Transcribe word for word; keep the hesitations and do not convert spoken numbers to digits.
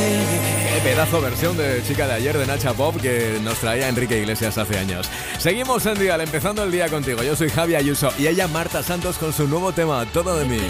Qué pedazo versión de Chica de Ayer de Nacha Pop que nos traía Enrique Iglesias hace años. Seguimos en Dial, empezando el día contigo. Yo soy Javi Ayuso y ella Marta Santos con su nuevo tema, Todo de mí.